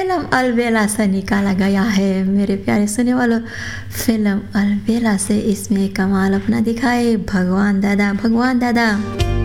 Film अलबेला से निकाला गया है। मेरे प्यारे सुनने वालों, फिल्म अलबेला से इसमें कमाल अपना दिखाए भगवान दादा।